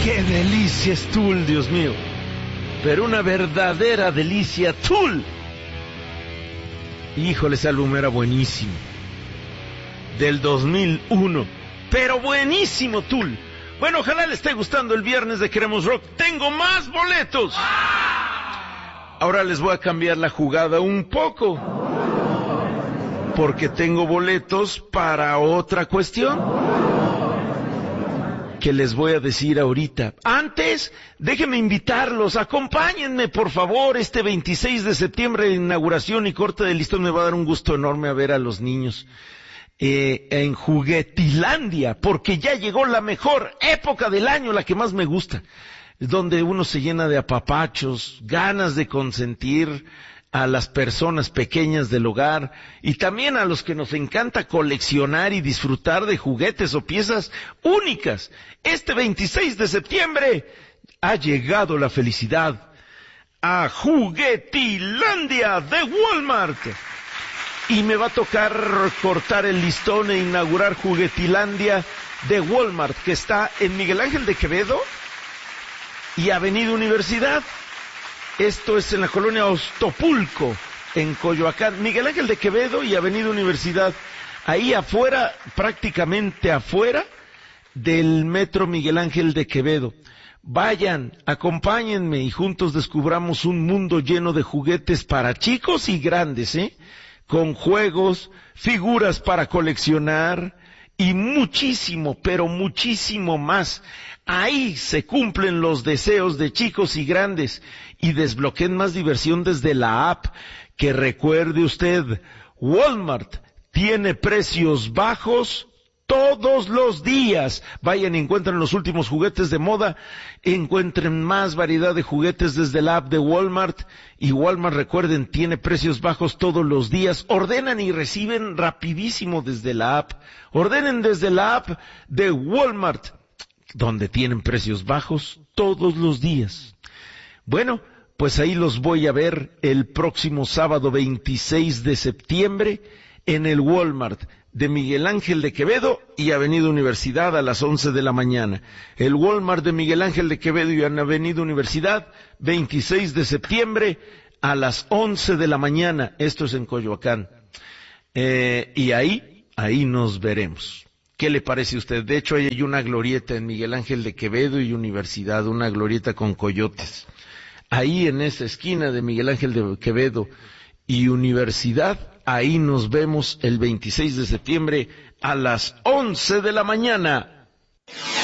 ¡Qué delicia es Tool, Dios mío! Pero una verdadera delicia, Tool. Híjole, ese álbum era buenísimo. Del 2001. Pero buenísimo, Tool. Bueno, ojalá le esté gustando el viernes de Queremos Rock. ¡Tengo más boletos! Ahora les voy a cambiar la jugada un poco, porque tengo boletos para otra cuestión que les voy a decir ahorita. Antes, déjenme invitarlos, acompáñenme por favor este 26 de septiembre de inauguración y corte de listón. Me va a dar un gusto enorme a ver a los niños en Juguetilandia, porque ya llegó la mejor época del año, la que más me gusta, donde uno se llena de apapachos, ganas de consentir a las personas pequeñas del hogar y también a los que nos encanta coleccionar y disfrutar de juguetes o piezas únicas. Este 26 de septiembre ha llegado la felicidad a Juguetilandia de Walmart. Y me va a tocar cortar el listón e inaugurar Juguetilandia de Walmart, que está en Miguel Ángel de Quevedo y Avenida Universidad. Esto es en la colonia Ostopulco, en Coyoacán. Miguel Ángel de Quevedo y Avenida Universidad. Ahí afuera, prácticamente afuera del metro Miguel Ángel de Quevedo. Vayan, acompáñenme y juntos descubramos un mundo lleno de juguetes para chicos y grandes, con juegos, figuras para coleccionar y muchísimo, pero muchísimo más. Ahí se cumplen los deseos de chicos y grandes y desbloqueen más diversión desde la app. Que recuerde usted, Walmart tiene precios bajos todos los días. Vayan y encuentren los últimos juguetes de moda, encuentren más variedad de juguetes desde la app de Walmart. Y Walmart, recuerden, tiene precios bajos todos los días. Ordenan y reciben rapidísimo desde la app. Ordenen desde la app de Walmart, donde tienen precios bajos todos los días. Bueno, pues ahí los voy a ver el próximo sábado 26 de septiembre en el Walmart de Miguel Ángel de Quevedo y Avenida Universidad a las 11 de la mañana. El Walmart de Miguel Ángel de Quevedo y Avenida Universidad, 26 de septiembre a las 11 de la mañana. Esto es en Coyoacán. Y ahí nos veremos. ¿Qué le parece a usted? De hecho, hay una glorieta en Miguel Ángel de Quevedo y Universidad, una glorieta con coyotes. Ahí en esa esquina de Miguel Ángel de Quevedo y Universidad, ahí nos vemos el 26 de septiembre a las 11 de la mañana.